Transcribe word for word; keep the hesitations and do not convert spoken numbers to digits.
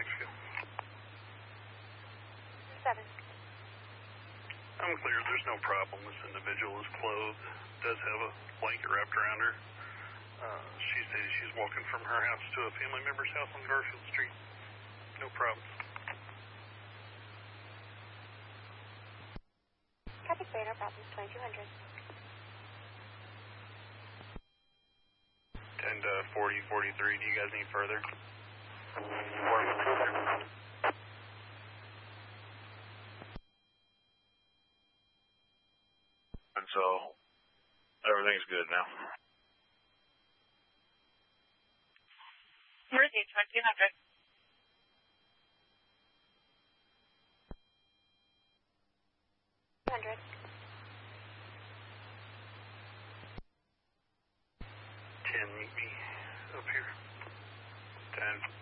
Mexico. seven. I'm clear. There's no problem. This individual is clothed, does have a blanket wrapped around her. Uh, she says she's walking from her house to a family member's house on Garfield Street. No problem. Copy, clear, no problems, twenty-two hundred. ten to forty, forty-three, do you guys need further? And so, everything's good now. Mercy, twenty-two hundred. Hundred. ten, meet me up here. ten.